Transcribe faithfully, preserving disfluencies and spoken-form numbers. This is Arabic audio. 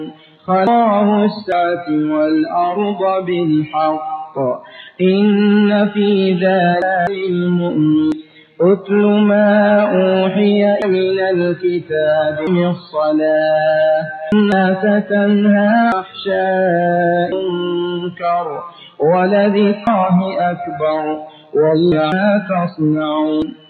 خلقه السماوات والأرض بالحق إن في ذلك للمؤمنين أتل ما أوحي من الكتاب من الصلاة إنها تنهى عن الفحشاء والمنكر ولذكر الله أكبر والله ما تصنعون